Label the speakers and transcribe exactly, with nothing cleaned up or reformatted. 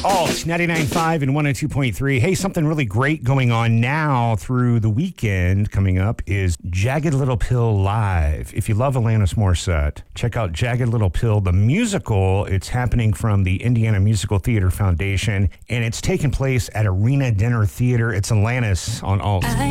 Speaker 1: Alt ninety-nine point five and one oh two point three. Hey, something really great going on now through the weekend coming up is Jagged Little Pill Live. If you love Alanis Morissette, check out Jagged Little Pill, the musical. It's happening from the Indiana Musical Theater Foundation, and it's taking place at Arena Dinner Theater. It's Alanis on Alt.